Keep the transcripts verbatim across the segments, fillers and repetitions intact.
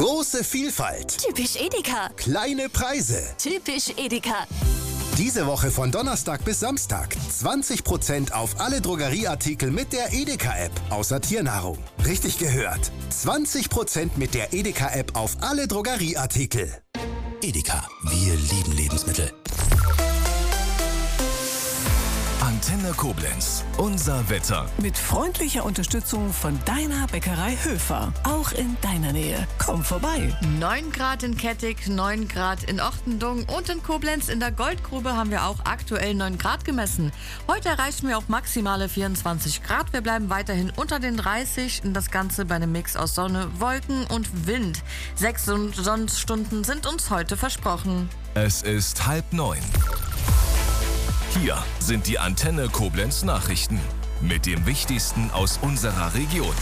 Große Vielfalt. Typisch Edeka. Kleine Preise. Typisch Edeka. Diese Woche von Donnerstag bis Samstag zwanzig Prozent auf alle Drogerieartikel mit der Edeka-App, außer Tiernahrung. Richtig gehört. zwanzig Prozent mit der Edeka-App auf alle Drogerieartikel. Edeka, wir lieben Lebensmittel. Antenne Koblenz, unser Wetter. Mit freundlicher Unterstützung von deiner Bäckerei Höfer. Auch in deiner Nähe. Komm vorbei. neun Grad in Kettig, neun Grad in Ochtendung und in Koblenz in der Goldgrube haben wir auch aktuell neun Grad gemessen. Heute erreichen wir auch maximale vierundzwanzig Grad. Wir bleiben weiterhin unter den dreißig. Das Ganze bei einem Mix aus Sonne, Wolken und Wind. Sechs Sonnenstunden sind uns heute versprochen. Es ist halb neun. Hier sind die Antenne Koblenz Nachrichten mit dem Wichtigsten aus unserer Region.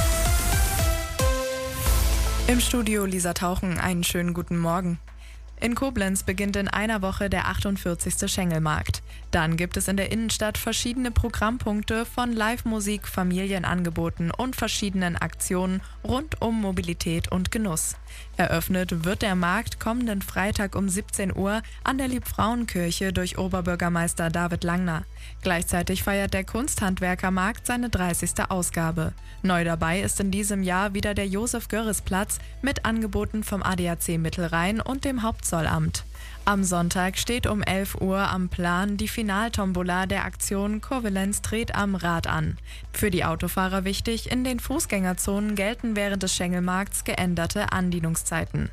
Im Studio Lisa Tauchen, einen schönen guten Morgen. In Koblenz beginnt in einer Woche der achtundvierzigste Schengelmarkt. Dann gibt es in der Innenstadt verschiedene Programmpunkte von Live-Musik, Familienangeboten und verschiedenen Aktionen rund um Mobilität und Genuss. Eröffnet wird der Markt kommenden Freitag um siebzehn Uhr an der Liebfrauenkirche durch Oberbürgermeister David Langner. Gleichzeitig feiert der Kunsthandwerkermarkt seine dreißigste Ausgabe. Neu dabei ist in diesem Jahr wieder der Josef-Görres-Platz mit Angeboten vom A D A C Mittelrhein und dem Hauptzollamt. Am Sonntag steht um elf Uhr am Plan die Finaltombola der Aktion Kurvelenz dreht am Rad an. Für die Autofahrer wichtig, in den Fußgängerzonen gelten während des Schengelmarkts geänderte Andienungszeiten.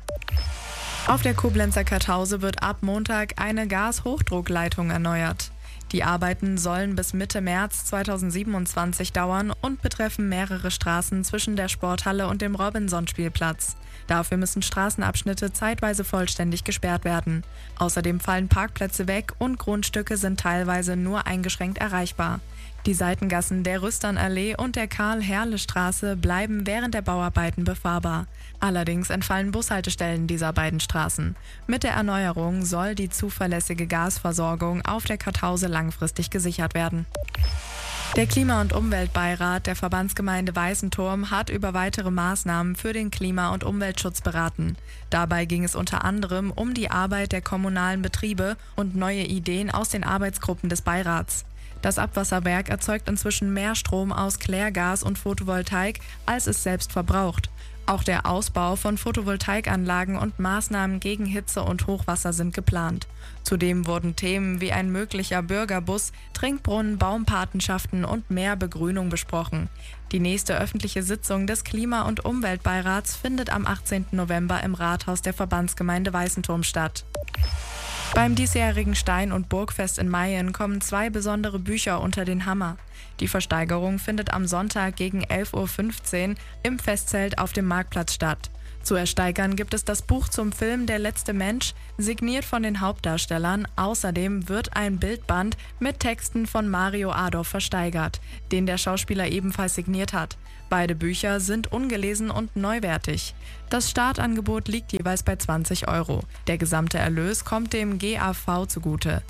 Auf der Koblenzer Kartause wird ab Montag eine Gashochdruckleitung erneuert. Die Arbeiten sollen bis Mitte März zweitausendsiebenundzwanzig dauern und betreffen mehrere Straßen zwischen der Sporthalle und dem Robinson-Spielplatz. Dafür müssen Straßenabschnitte zeitweise vollständig gesperrt werden. Außerdem fallen Parkplätze weg und Grundstücke sind teilweise nur eingeschränkt erreichbar. Die Seitengassen der Rüsternallee und der Karl-Herle-Straße bleiben während der Bauarbeiten befahrbar. Allerdings entfallen Bushaltestellen dieser beiden Straßen. Mit der Erneuerung soll die zuverlässige Gasversorgung auf der Kartause langfristig gesichert werden. Der Klima- und Umweltbeirat der Verbandsgemeinde Weißenturm hat über weitere Maßnahmen für den Klima- und Umweltschutz beraten. Dabei ging es unter anderem um die Arbeit der kommunalen Betriebe und neue Ideen aus den Arbeitsgruppen des Beirats. Das Abwasserwerk erzeugt inzwischen mehr Strom aus Klärgas und Photovoltaik, als es selbst verbraucht. Auch der Ausbau von Photovoltaikanlagen und Maßnahmen gegen Hitze und Hochwasser sind geplant. Zudem wurden Themen wie ein möglicher Bürgerbus, Trinkbrunnen, Baumpatenschaften und mehr Begrünung besprochen. Die nächste öffentliche Sitzung des Klima- und Umweltbeirats findet am achtzehnten November im Rathaus der Verbandsgemeinde Weißenturm statt. Beim diesjährigen Stein- und Burgfest in Mayen kommen zwei besondere Bücher unter den Hammer. Die Versteigerung findet am Sonntag gegen elf Uhr fünfzehn im Festzelt auf dem Marktplatz statt. Zu ersteigern gibt es das Buch zum Film Der letzte Mensch, signiert von den Hauptdarstellern. Außerdem wird ein Bildband mit Texten von Mario Adorf versteigert, den der Schauspieler ebenfalls signiert hat. Beide Bücher sind ungelesen und neuwertig. Das Startangebot liegt jeweils bei zwanzig Euro. Der gesamte Erlös kommt dem G A V zugute.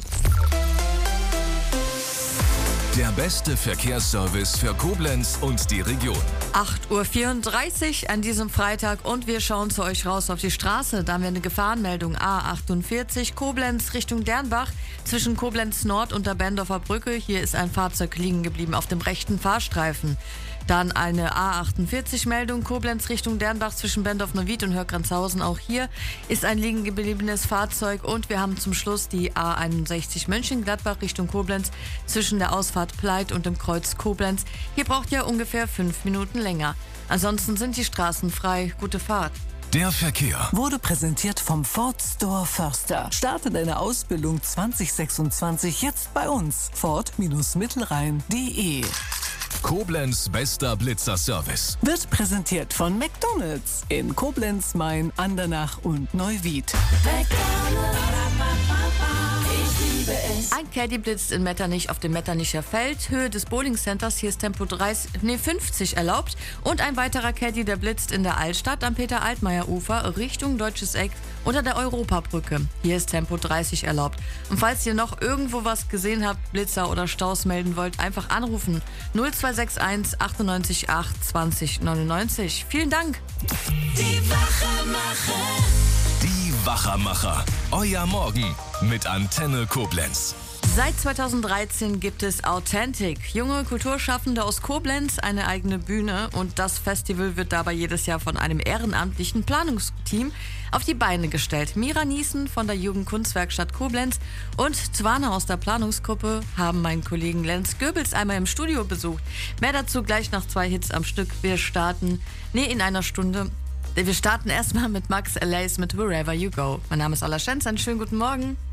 Der beste Verkehrsservice für Koblenz und die Region. acht Uhr vierunddreißig an diesem Freitag und wir schauen zu euch raus auf die Straße. Da haben wir eine Gefahrenmeldung A achtundvierzig Koblenz Richtung Dernbach zwischen Koblenz Nord und der Berndorfer Brücke. Hier ist ein Fahrzeug liegen geblieben auf dem rechten Fahrstreifen. Dann eine A achtundvierzig-Meldung Koblenz Richtung Dernbach zwischen Bendorf-Neuwied und Hörgrenzhausen. Auch hier ist ein liegen gebliebenes Fahrzeug. Und wir haben zum Schluss die A einundsechzig Mönchengladbach Richtung Koblenz zwischen der Ausfahrt Pleit und dem Kreuz Koblenz. Hier braucht ihr ungefähr fünf Minuten länger. Ansonsten sind die Straßen frei. Gute Fahrt. Der Verkehr Wurde präsentiert vom Ford Store Förster. Starte deine Ausbildung zwanzig sechsundzwanzig jetzt bei uns. Ford Mittelrhein punkt de. Koblenz bester Blitzer-Service. Wird präsentiert von McDonald's in Koblenz, Main, Andernach und Neuwied. McDonald's. Ich liebe Ein Caddy blitzt in Metternich auf dem Metternicher Feld. Höhe des Bowling Centers, hier ist Tempo dreißig, nee, fünfzig erlaubt. Und ein weiterer Caddy, der blitzt in der Altstadt am Peter-Altmaier-Ufer Richtung Deutsches Eck unter der Europabrücke. Hier ist Tempo dreißig erlaubt. Und falls ihr noch irgendwo was gesehen habt, Blitzer oder Staus melden wollt, einfach anrufen. null zwei sechs eins achtundneunzig acht zwanzig neunundneunzig. Vielen Dank. Die Wachermacher. Die Wachermacher. Euer Morgen mit Antenne Koblenz. Seit zweitausenddreizehn gibt es Authentic. Junge Kulturschaffende aus Koblenz, eine eigene Bühne, und das Festival wird dabei jedes Jahr von einem ehrenamtlichen Planungsteam auf die Beine gestellt. Mira Niesen von der Jugendkunstwerkstatt Koblenz und Zwana aus der Planungsgruppe haben meinen Kollegen Lenz Goebbels einmal im Studio besucht. Mehr dazu gleich nach zwei Hits am Stück. Wir starten, nee, in einer Stunde. Wir starten erstmal mit Max L As mit Wherever You Go. Mein Name ist Ola Schenz, einen schönen guten Morgen.